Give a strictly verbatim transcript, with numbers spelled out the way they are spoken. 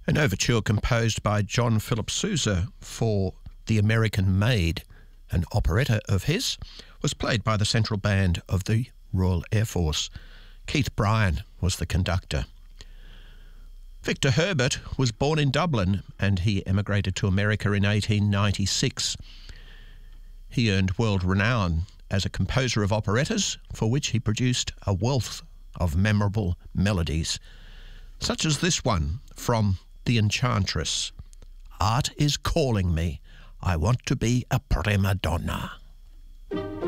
An overture composed by John Philip Sousa for The American Maid, an operetta of his, was played by the Central Band of the Royal Air Force. Keith Bryan was the conductor. Victor Herbert was born in Dublin and he emigrated to America in eighteen ninety-six. He earned world renown as a composer of operettas, for which he produced a wealth of memorable melodies, such as this one from The Enchantress. Art is calling me. I want to be a prima donna.